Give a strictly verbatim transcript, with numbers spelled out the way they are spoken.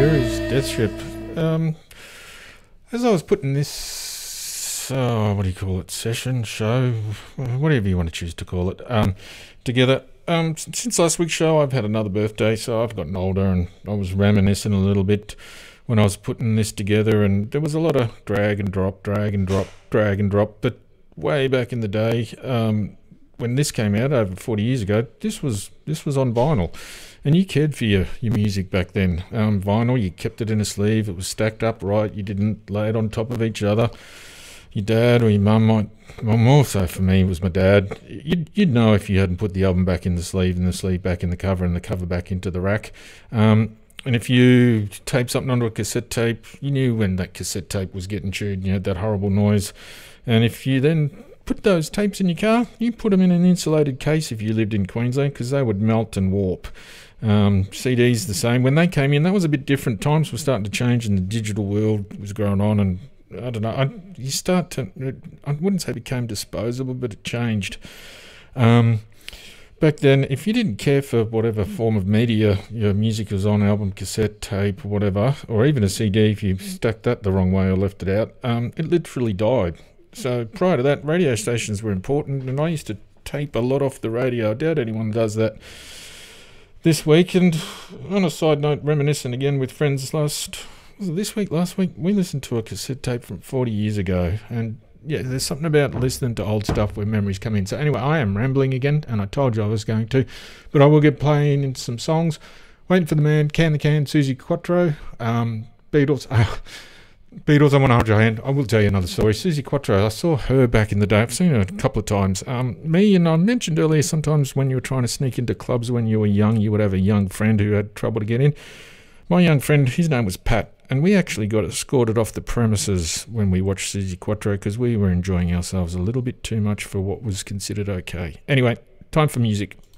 there is Death Ship. Um, as I was putting this, uh, what do you call it, session, show, whatever you want to choose to call it, um, together, um, since last week's show I've had another birthday, so I've gotten older, and I was reminiscing a little bit when I was putting this together, and there was a lot of drag and drop, drag and drop, drag and drop, but way back in the day, um, when this came out over forty years ago, this was this was on vinyl. And you cared for your, your music back then. Um, vinyl, you kept it in a sleeve. It was stacked up right. You didn't lay it on top of each other. Your dad or your mum might, well, more so for me, was my dad. You'd, you'd know if you hadn't put the album back in the sleeve and the sleeve back in the cover and the cover back into the rack. Um, and if you taped something onto a cassette tape, you knew when that cassette tape was getting chewed. You had that horrible noise. And if you then put those tapes in your car, you put them in an insulated case if you lived in Queensland, because they would melt and warp. Um, C Ds the same. When they came in, that was a bit different. Times were starting to change and the digital world was growing on, and I don't know, I, you start to, I wouldn't say it became disposable, but it changed. Um, back then, if you didn't care for whatever form of media your music was on, album, cassette, tape, whatever, or even a C D, if you stuck that the wrong way or left it out, um, it literally died. So prior to that, radio stations were important, and I used to tape a lot off the radio. I doubt anyone does that this week. And on a side note, reminiscing again with friends last, was it this week, last week, we listened to a cassette tape from forty years ago, and yeah, there's something about listening to old stuff where memories come in. So anyway, I am rambling again, and I told you I was going to, but I will get playing into some songs. Waiting for the man, Can the Can, Suzi Quatro, um, Beatles. Uh, Beatles, I want to hold your hand. I will tell you another story. Suzi Quatro, I saw her back in the day. I've seen her a couple of times. Um, me, and I mentioned earlier, sometimes when you were trying to sneak into clubs when you were young, you would have a young friend who had trouble to get in. My young friend, his name was Pat, and we actually got escorted off the premises when we watched Suzi Quatro because we were enjoying ourselves a little bit too much for what was considered okay. Anyway, time for music.